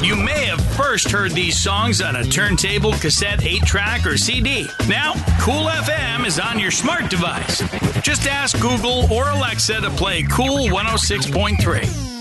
You may have first heard these songs on a turntable, cassette, 8-track, or CD. Now, Cool FM is on your smart device. Just ask Google or Alexa to play Cool 106.3.